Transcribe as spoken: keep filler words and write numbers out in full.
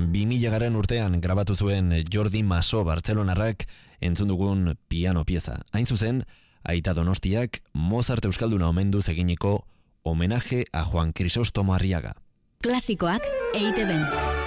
bi mila garren urtean grabatu zuen Jordi Maso Bartzelonarrak entzun dugun piano pieza. Hain zuzen, Aita Donostiak Mozart Euskalduna omenduz eginiko homenaje a Juan Crisóstomo Arriaga. Klasikoak E I Te Ben.